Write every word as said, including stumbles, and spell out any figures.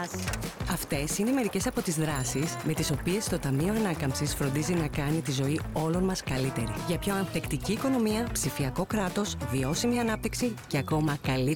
σας. Αυτές είναι μερικές από τις δράσεις με τις οποίες το Ταμείο Ανάκαμψης φροντίζει να κάνει τη ζωή όλων μας καλύτερη. Για πιο ανθεκτική οικονομία, ψηφιακό κράτος, βιώσιμη ανάπτυξη και ακόμα καλύτερη